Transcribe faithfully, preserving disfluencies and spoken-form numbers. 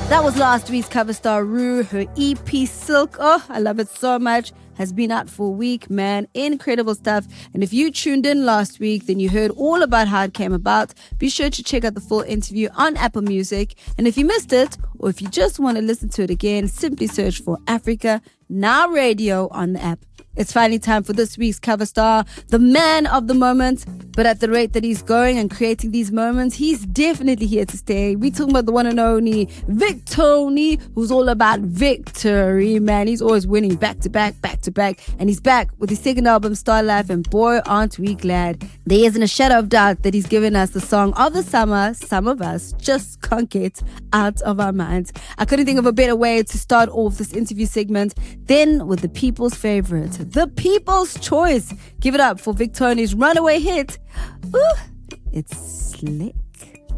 That was last week's cover star Rue. Her E P Silk, oh, I love it so much, has been out for a week, man. Incredible stuff. And if you tuned in last week, then you heard all about how it came about. Be sure to check out the full interview on Apple Music. And if you missed it, or if you just want to listen to it again, simply search for Africa Now Radio on the app. It's finally time for this week's cover star, the man of the moment. But at the rate that he's going and creating these moments, he's definitely here to stay. We're talking about the one and only Victony, who's all about victory, man. He's always winning back to back, back to back. And he's back with his second album, Star Life, and boy, aren't we glad. There isn't a shadow of doubt that he's given us the song of the summer. Some of us just can't get out of our minds. I couldn't think of a better way to start off this interview segment than with the people's favorite, the people's choice. Give it up for Victony's runaway hit. Ooh, it's slick.